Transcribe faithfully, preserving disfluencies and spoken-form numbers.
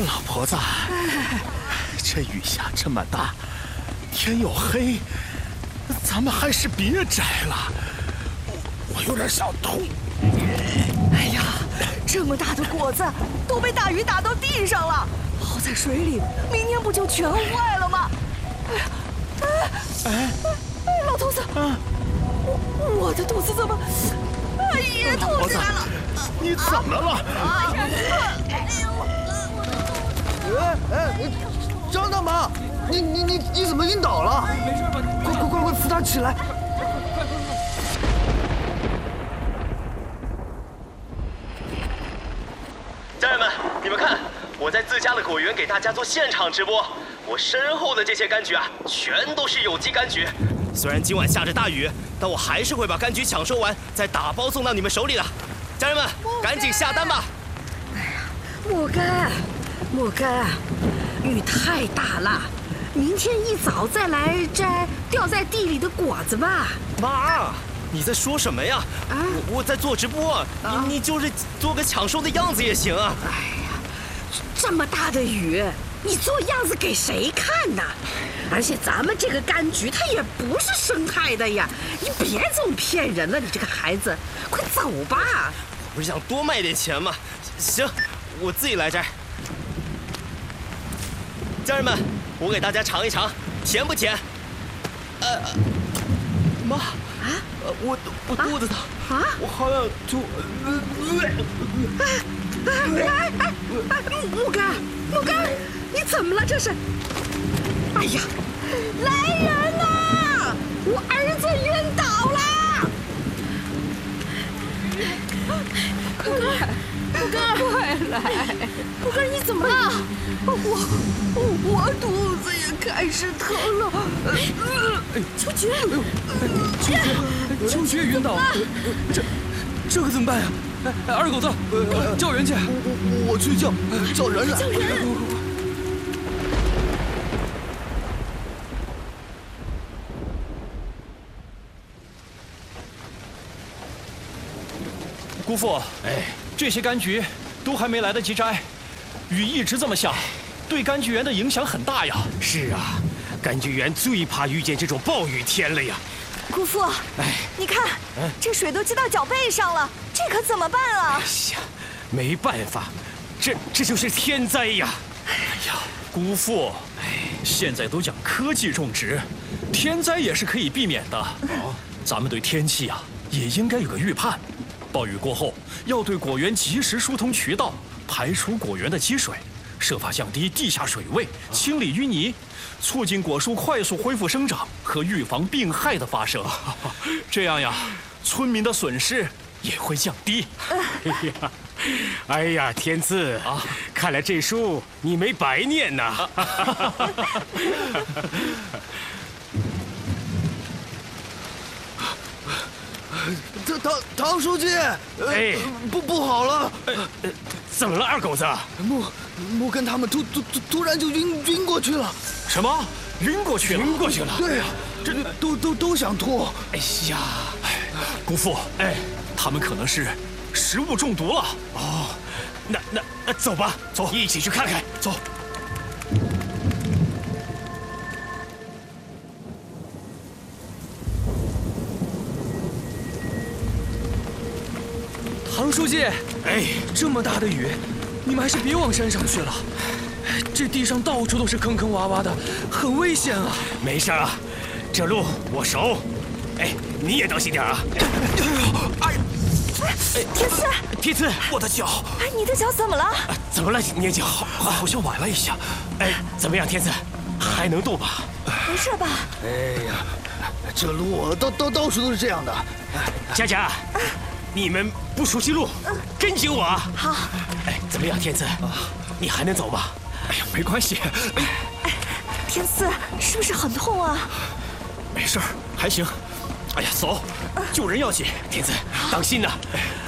老婆子，这雨下这么大，天又黑，咱们还是别摘了。我我有点想吐。 哎呀，这么大的果子都被大雨打到地上了，泡在水里，明天不就全坏了吗？哎呀，哎哎，老头子，啊，我我的肚子怎么也痛起来了？ 你怎么了？ 哎呀！ 哎哎，张大妈，你你你你怎么晕倒了？ 没事吧？ 快快快快扶他起来！ 家人们，你们看，我在自家的果园给大家做现场直播。我身后的这些柑橘啊，全都是有机柑橘。虽然今晚下着大雨，但我还是会把柑橘抢收完，再打包送到你们手里的。家人们，赶紧下单吧！ 哎呀，莫干，莫干，雨太大了，明天一早再来摘掉在地里的果子吧。 妈，你在说什么呀？啊、我我在做直播，啊、你你就是做个抢收的样子也行啊。 哎呀，这么大的雨，你做样子给谁看呢？而且咱们这个柑橘它也不是生态的呀，你别总骗人了，你这个孩子，快走吧。 我不是想多卖点钱吗？行，我自己来摘。家人们，我给大家尝一尝，甜不甜？呃，妈啊，呃，我我肚子疼啊，我好想吐。 哎哎哎哎，木干木干，你怎么了这是？哎呀，来人呐！我儿子晕倒了！快来，木干，快来！木干，你怎么了？我我我肚子也开始疼了。秋菊， 秋菊，秋菊也晕倒了，这这可怎么办呀？哎，二狗子，叫人去！ 我我去叫，叫人来！ 叫人！ 姑父，哎，这些柑橘都还没来得及摘，雨一直这么下，对柑橘园的影响很大呀。 是啊，柑橘园最怕遇见这种暴雨天了呀。 姑父，哎，你看，这水都积到脚背上了，这可怎么办啊？ 哎呀，没办法，这这就是天灾呀。 哎呀，姑父，哎，现在都讲科技种植，天灾也是可以避免的。哦，咱们对天气啊也应该有个预判。暴雨过后，要对果园及时疏通渠道，排除果园的积水，设法降低地下水位，清理淤泥，促进果树快速恢复生长和预防病害的发生。这样呀，村民的损失也会降低。 哎呀，哎呀，天赐啊，看来这书你没白念呐。 唐唐唐书记，哎，不不好了！ 呃，怎么了，二狗子？ 木木根他们突突突突然就晕晕过去了。 什么？晕过去了？ 晕过去了？ 对呀，这都都都想吐。 哎呀， 姑父，哎，他们可能是食物中毒了。 哦，那那那走吧，走，一起去看看。 走。 唐书记，哎，这么大的雨，你们还是别往山上去了。这地上到处都是坑坑洼洼的，很危险啊。 没事啊，这路我熟。哎，你也当心点啊。 哎，天赐， 天赐， 我的脚。 哎，你的脚怎么了？啊、 怎么了，捏脚？ 好像崴了一下。 哎，怎么样，天赐？还能动吧？ 没事吧？ 哎呀，这路到到到处都是这样的。 佳佳。啊你们不熟悉路，跟紧我啊！ 好。 哎，怎么样，天赐？你还能走吗？ 哎呀，没关系。 哎，天赐，是不是很痛啊？ 没事儿，还行。哎呀，走，救人要紧。 天赐，当心呐！